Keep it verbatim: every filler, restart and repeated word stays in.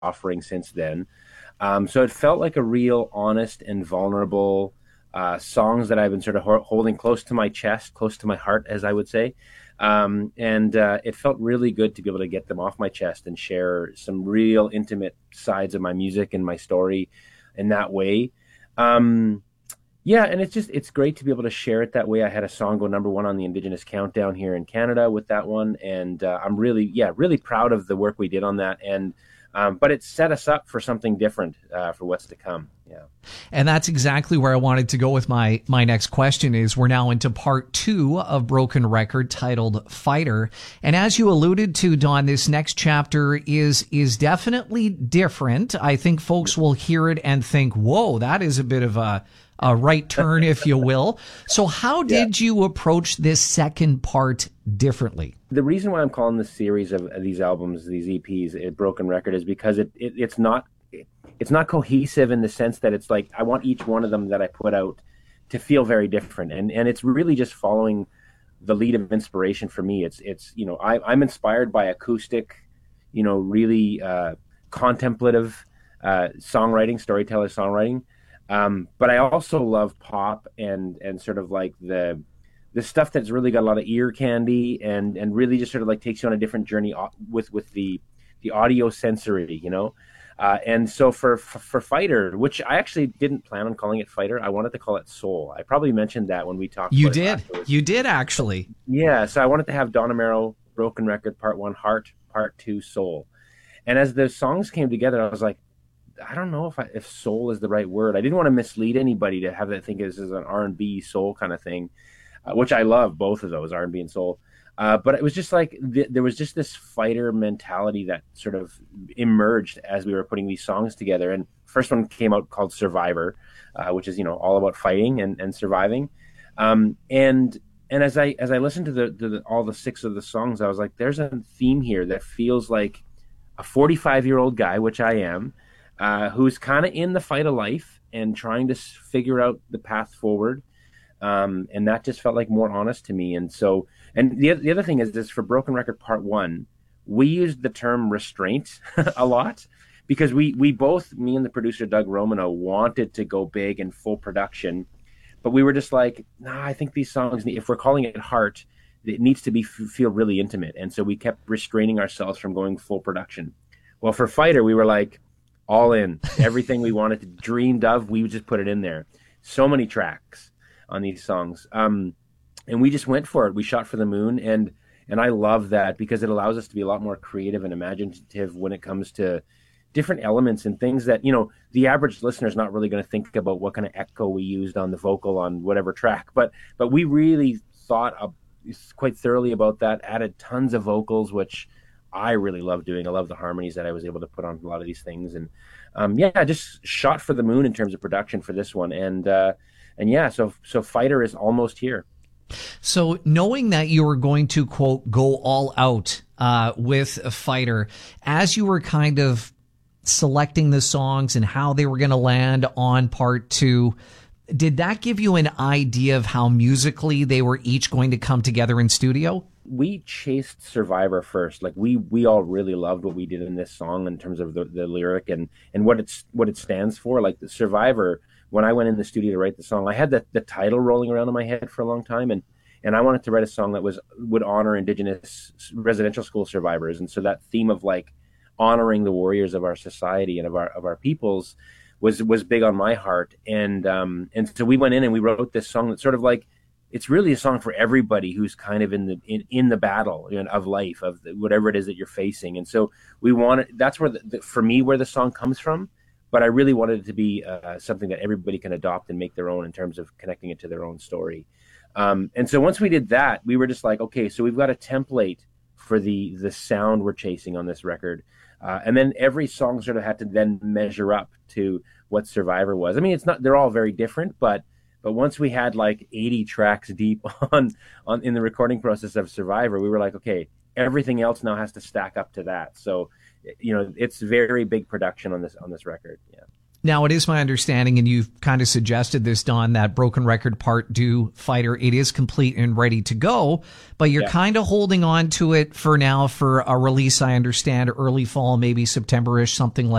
offering since then. Um, so it felt like a real honest and vulnerable uh, songs that I've been sort of ho- holding close to my chest, close to my heart, as I would say. Um, and uh, it felt really good to be able to get them off my chest and share some real intimate sides of my music and my story in that way. Um, yeah, and it's just it's great to be able to share it that way. I had a song go number one on the Indigenous Countdown here in Canada with that one, and uh, I'm really, yeah, really proud of the work we did on that. And um, but it set us up for something different uh, for what's to come. Yeah. And that's exactly where I wanted to go with my my next question is we're now into part two of Broken Record titled Fighter. And as you alluded to, Don, this next chapter is is definitely different. I think folks will hear it and think, whoa, that is a bit of a a right turn, if you will. So how did yeah. you approach this second part differently? The reason why I'm calling this series of, of these albums, these E Ps, a Broken Record, is because it, it it's not it's not cohesive in the sense that it's like I want each one of them that I put out to feel very different, and and it's really just following the lead of inspiration for me. It's it's you know I, I'm inspired by acoustic, you know, really uh, contemplative uh, songwriting, storyteller songwriting. Um, but I also love pop and and sort of like the the stuff that's really got a lot of ear candy and and really just sort of like takes you on a different journey with with the the audio sensory, you know. Uh, and so for for Fighter, which I actually didn't plan on calling it Fighter, I wanted to call it Soul. I probably mentioned that when we talked. You about did, it you did actually. Yeah, so I wanted to have Don Amaro, Broken Record, Part One, Heart, Part Two, Soul. And as the songs came together, I was like, I don't know if I, if soul is the right word. I didn't want to mislead anybody to have that think this is an R and B soul kind of thing, uh, which I love both of those, R and B and soul. Uh, but it was just like th- there was just this fighter mentality that sort of emerged as we were putting these songs together. And first one came out called Survivor, uh, which is you know all about fighting and, and surviving. Um, and and as I as I listened to the, to the all the six of the songs, I was like, there's a theme here that feels like a forty-five year old guy, which I am. Uh, who's kind of in the fight of life and trying to s- figure out the path forward. Um, and that just felt like more honest to me. And so, and the, the other thing is this for Broken Record Part One, we used the term restraint a lot because we, we both, me and the producer, Doug Romano, wanted to go big and full production, but we were just like, nah, I think these songs, if we're calling it Heart, it needs to be feel really intimate. And so we kept restraining ourselves from going full production. Well, for Fighter, we were like, all in. Everything we wanted to dreamed of, we would just put it in there. So many tracks on these songs. Um, and we just went for it. We shot for the moon. And and I love that because it allows us to be a lot more creative and imaginative when it comes to different elements and things that, you know, the average listener is not really going to think about what kind of echo we used on the vocal on whatever track. But but we really thought uh, quite thoroughly about that, added tons of vocals, which I really love doing. I love the harmonies that I was able to put on a lot of these things, and um, yeah, just shot for the moon in terms of production for this one, and uh, and yeah, so so Fighter is almost here. So knowing that you were going to quote go all out uh, with a Fighter, as you were kind of selecting the songs and how they were going to land on part two, did that give you an idea of how musically they were each going to come together in studio? We chased Survivor first. Like we we all really loved what we did in this song in terms of the, the lyric and, and what it's what it stands for. Like the Survivor, when I went in the studio to write the song, I had the, the title rolling around in my head for a long time, and and I wanted to write a song that was would honor Indigenous residential school survivors. And so that theme of like honoring the warriors of our society and of our of our peoples was was big on my heart. And um and so we went in and we wrote this song that's sort of like, it's really a song for everybody who's kind of in the in, in the battle, you know, of life, of the, whatever it is that you're facing. And so we wanted, that's where the, the, for me where the song comes from, but I really wanted it to be uh, something that everybody can adopt and make their own in terms of connecting it to their own story. Um, and so once we did that, we were just like, okay, so we've got a template for the the sound we're chasing on this record. Uh, and then every song sort of had to then measure up to what Survivor was. I mean, it's not, they're all very different, but But once we had like eighty tracks deep on, on in the recording process of Survivor, we were like, okay, everything else now has to stack up to that. So, you know, it's very big production on this on this record. Yeah. Now, it is my understanding, and you've kind of suggested this, Don, that Broken Record Part two Fighter, it is complete and ready to go, but you're yeah. kind of holding on to it for now for a release, I understand, early fall, maybe September-ish, something like